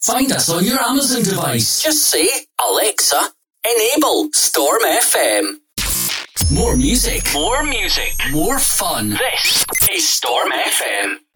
Find us on your Amazon device. Just say, Alexa, enable Storm FM. More music. More music. More fun. This is Storm FM.